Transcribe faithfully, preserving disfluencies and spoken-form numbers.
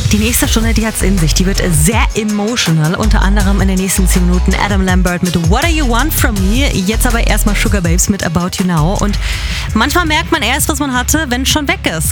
Die nächste Stunde, die hat's in sich. Die wird sehr emotional. Unter anderem in den nächsten zehn Minuten Adam Lambert mit What Do You Want From Me? Jetzt aber erstmal Sugababes mit About You Now. Und manchmal merkt man erst, was man hatte, wenn es schon weg ist.